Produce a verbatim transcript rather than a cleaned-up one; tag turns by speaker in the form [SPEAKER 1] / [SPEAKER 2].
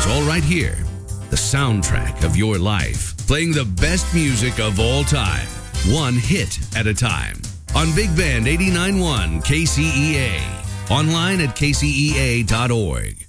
[SPEAKER 1] all right here. The soundtrack of your life, playing the best music of all time, one hit at a time. On Big Band eighty-nine point one K C E A. Online at K C E A dot org.